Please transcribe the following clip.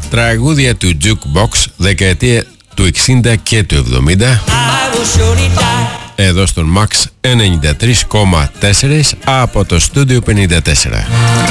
Τραγούδια του Jukebox, δεκαετία του 60 και του 70. Εδώ στον Max 93,4 από το Studio 54.